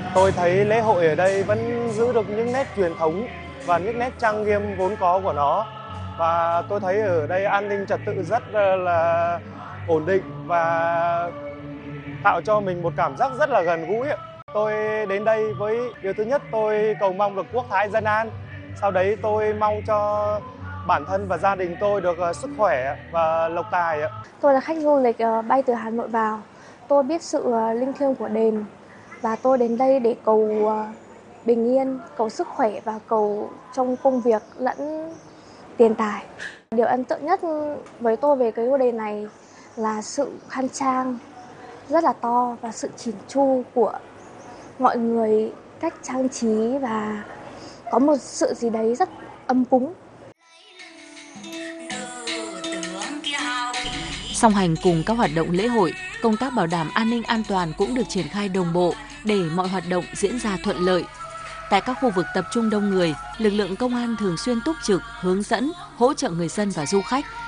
Tôi thấy lễ hội ở đây vẫn giữ được những nét truyền thống và những nét trang nghiêm vốn có của nó. Và tôi thấy ở đây an ninh trật tự rất là ổn định và tạo cho mình một cảm giác rất là gần gũi. Tôi đến đây với điều thứ nhất, tôi cầu mong được quốc thái dân an. Sau đấy tôi mong cho bản thân và gia đình tôi được sức khỏe và lộc tài. Tôi là khách du lịch bay từ Hà Nội vào. Tôi biết sự linh thiêng của đền và tôi đến đây để cầu bình yên, cầu sức khỏe và cầu trong công việc lẫn tiền tài. Điều ấn tượng nhất với tôi về cái ngôi đền này là sự khang trang rất là to và sự chỉn chu của mọi người, cách trang trí và có một sự gì đấy rất ấm cúng. Song hành cùng các hoạt động lễ hội, công tác bảo đảm an ninh an toàn cũng được triển khai đồng bộ để mọi hoạt động diễn ra thuận lợi. Tại các khu vực tập trung đông người, lực lượng công an thường xuyên túc trực, hướng dẫn, hỗ trợ người dân và du khách